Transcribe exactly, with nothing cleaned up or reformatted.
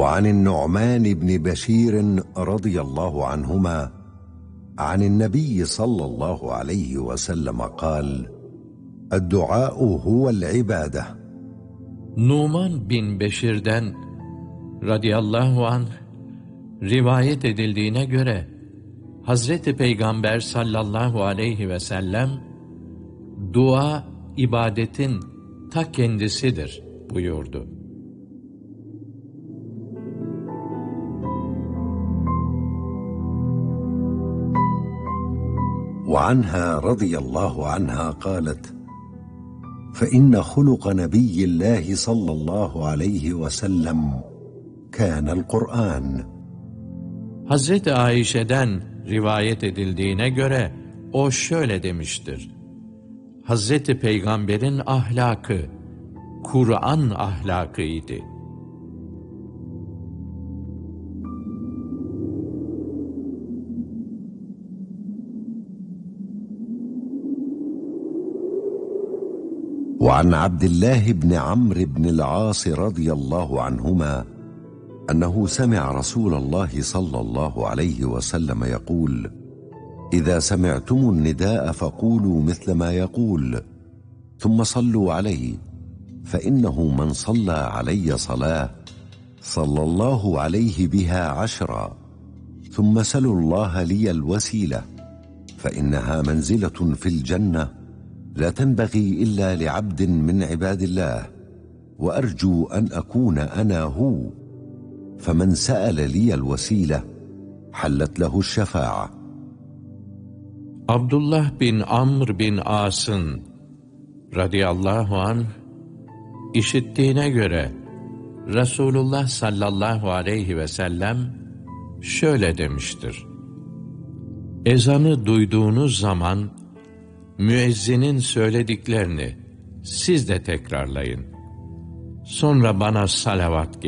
وعن النعمان بن بشير رضي الله عنهما عن النبي صلى الله عليه وسلم قال: الدعاء هو العبادة. Numan bin Beşir'den radıyallahu anh rivayet edildiğine göre Hazreti Peygamber sallallahu aleyhi ve sellem dua ibadetin ta kendisidir buyurdu. وعنها رضي الله عنها قالت: فإن خلق نبي الله صلى الله عليه وسلم كان القرآن. Hazreti Ayşe'den rivayet edildiğine göre o şöyle demiştir: Hazreti Peygamber'in ahlakı Kur'an ahlakıydı. وعن عبد الله بن عمرو بن العاص رضي الله عنهما أنه سمع رسول الله صلى الله عليه وسلم يقول: إذا سمعتم النداء فقولوا مثل ما يقول ثم صلوا عليه، فإنه من صلى علي صلاة صلى الله عليه بها عشرا، ثم سلوا الله لي الوسيلة فإنها منزلة في الجنة لا تنبغي إلا لعبد من عباد الله، وأرجو أن أكون أنا هو، فمن سأل لي الوسيلة حلت له الشفاعة. Abdullah bin Amr bin As'ın radıyallahu anh işittiğine göre Resulullah sallallahu aleyhi ve sellem şöyle demiştir: ezanı duyduğunuz zaman müezzinin söylediklerini siz de tekrarlayın. Sonra bana salavat getirin.